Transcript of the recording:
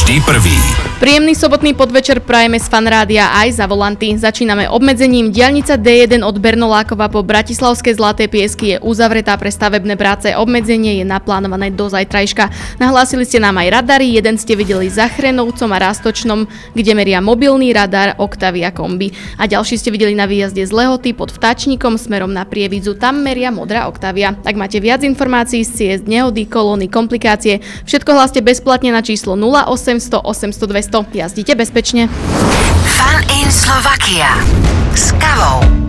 vždy prvý. Príjemný sobotný podvečer prajeme z Fanrádia aj za volanty. Začíname obmedzením. Diaľnica D1 od Bernolákova po Bratislavské Zlaté Piesky je uzavretá pre stavebné práce. Obmedzenie je naplánované do zajtrajška. Nahlásili ste nám aj radary. Jeden ste videli za Chrenovcom a Rástočnom, kde meria mobilný radar Octavia Kombi. A ďalší ste videli na výjazde z Lehoty pod Vtáčnikom smerom na Prievidzu. Tam meria modrá Octavia. Ak máte viac informácií z ciest, nehody, kolóny, komplikácie, všetko hláste bezplatne na číslo 0800 800 200. Jazdite bezpečne. Fun in Slovakia s kavou.